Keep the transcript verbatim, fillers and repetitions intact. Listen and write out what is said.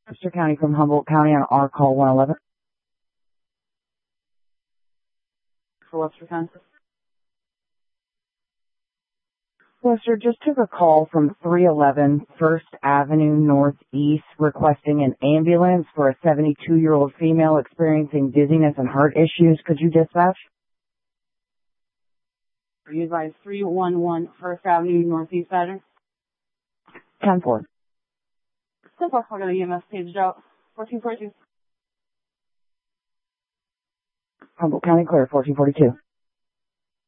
Webster County from Humboldt County on our call one eleven. For Webster County. Webster just took a call from three eleven First Avenue Northeast requesting an ambulance for a seventy-two-year-old female experiencing dizziness and heart issues. Could you dispatch? Are you advised three one one First Avenue Northeast Address? ten four. So far, we're going to E M S paged out. fourteen forty-two. Humboldt County clear, fourteen forty-two.